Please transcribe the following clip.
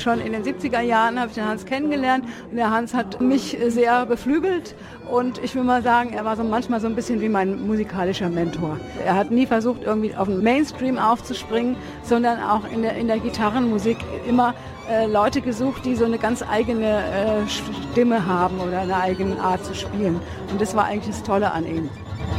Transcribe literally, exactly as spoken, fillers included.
schon in den siebziger Jahren habe ich den Hans kennengelernt und der Hans hat mich sehr beflügelt und ich will mal sagen, er war so manchmal so ein bisschen wie mein musikalischer Mentor. Er hat nie versucht, irgendwie auf den Mainstream aufzuspringen, sondern auch in der, in der Gitarrenmusik immer äh, Leute gesucht, die so eine ganz eigene äh, Stimme haben oder eine eigene Art zu spielen. Und das war eigentlich das Tolle an ihm.